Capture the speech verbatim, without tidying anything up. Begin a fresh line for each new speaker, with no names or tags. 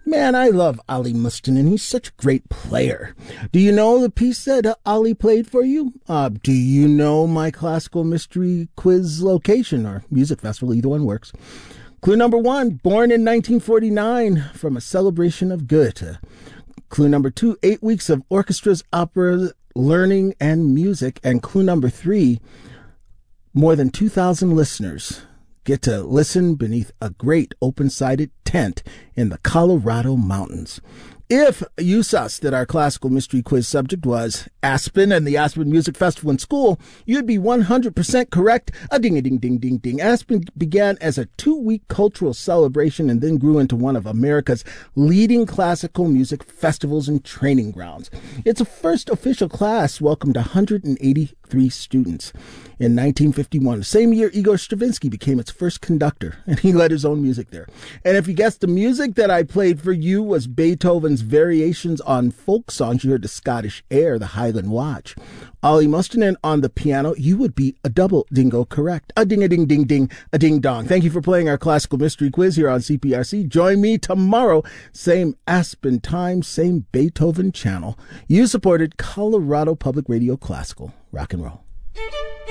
Man, I love Ali Mustanen. He's such a great player. Do you know the piece that uh, Ali played for you? Uh, do you know my classical mystery quiz location or music festival? Either one works. Clue number one, born in nineteen forty-nine from a celebration of Goethe. Clue number two, eight weeks of orchestras, opera, learning, and music. And clue number three, more than two thousand listeners get to listen beneath a great open-sided tent in the Colorado mountains. If you sussed that our classical mystery quiz subject was Aspen and the Aspen Music Festival in school, you'd be one hundred percent correct. A ding-a-ding-ding-ding-ding. Aspen began as a two-week cultural celebration and then grew into one of America's leading classical music festivals and training grounds. Its first official class welcomed one hundred eighty-three students. In nineteen fifty-one, the same year, Igor Stravinsky became its first conductor, and he led his own music there. And if you guessed the music that I played for you was Beethoven's variations on folk songs, you heard the Scottish air, the Highland Watch. Ali Mustanen on the piano, you would be a double dingo correct. A ding-a-ding-ding-ding, a ding-dong. Thank you for playing our classical mystery quiz here on C P R C. Join me tomorrow, same Aspen time, same Beethoven channel. You supported Colorado Public Radio Classical. Rock and roll.